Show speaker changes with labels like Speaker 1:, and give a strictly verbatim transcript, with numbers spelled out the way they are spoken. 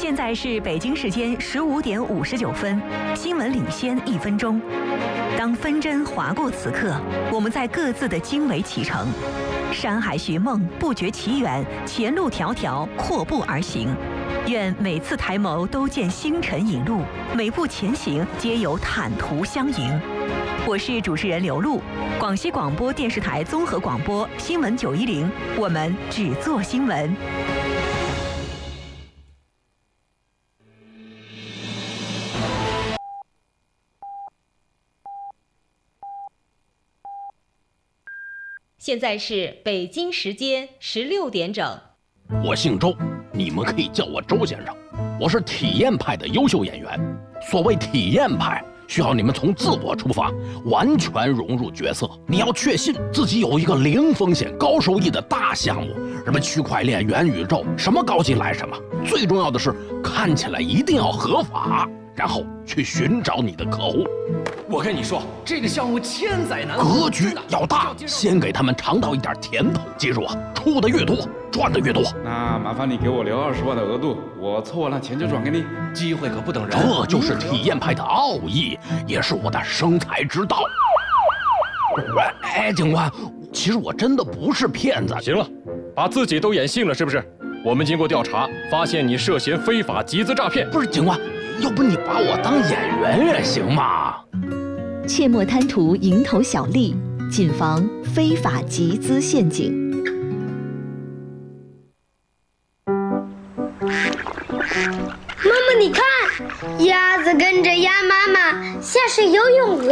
Speaker 1: 现在是北京时间十五点五十九分，新闻领先一分钟。当分针划过此刻，我们在各自的经纬启程。山海寻梦，不觉其远，前路迢迢，阔步而行。愿每次抬眸都见星辰引路，每步前行皆有坦途相迎。我是主持人刘璐，广西广播电视台综合广播新闻九一零，我们只做新闻。
Speaker 2: 现在是北京时间十六点整。
Speaker 3: 我姓周，你们可以叫我周先生。我是体验派的优秀演员。所谓体验派，需要你们从自我出发，完全融入角色。你要确信自己有一个零风险高收益的大项目，什么区块链、元宇宙，什么高级来什么。最重要的是，看起来一定要合法，然后去寻找你的客户。
Speaker 4: 我跟你说，这个项目千载难
Speaker 3: 逢，格局要大，先给他们尝到一点甜头。记住啊，出的越多，赚的越多。
Speaker 5: 那麻烦你给我留二十万的额度，我凑完了钱就转给你。
Speaker 4: 机会可不等人，
Speaker 3: 这就是体验派的奥义，也是我的生财之道。哎，警官，其实我真的不是骗子。
Speaker 6: 行了，把自己都演信了是不是？我们经过调查，发现你涉嫌非法集资诈骗。
Speaker 3: 不是警官，要不你把我当演员也行嘛？
Speaker 7: 切莫贪图蝇头小利，谨防非法集资陷阱。
Speaker 8: 妈妈，你看，鸭子跟着鸭妈妈下水游泳了。